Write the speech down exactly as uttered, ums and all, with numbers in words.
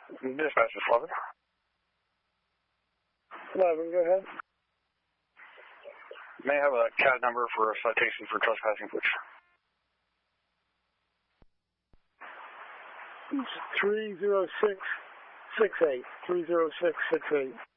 Dispatch is eleven. eleven, go ahead. May I have a C A D number for a citation for trespassing, please? three zero six six eight. three zero six six eight.